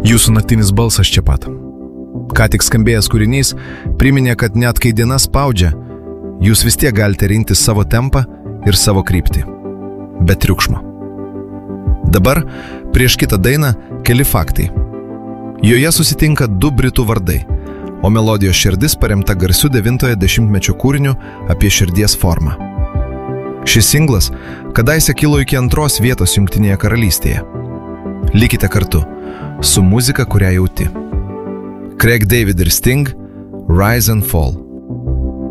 Jūsų naktinis balsas čia pat. Ką tik skambėjęs kūrinys priminė, kad net kai diena spaudžia, jūs vis tiek galite rinktis savo tempą ir savo kryptį. Be triukšmo. Dabar, prieš kitą dainą, keli faktai. Joje susitinka 2 britų vardai, o melodijos širdis paremta garsiu 90-ojo dešimtmečio kūriniu apie širdies formą. Šis singlas kadaise kilo iki 2 vietos Jungtinėje karalystėje. Likite kartu su muzika, kurią jauti. Craig David ir Sting, Rise and Fall.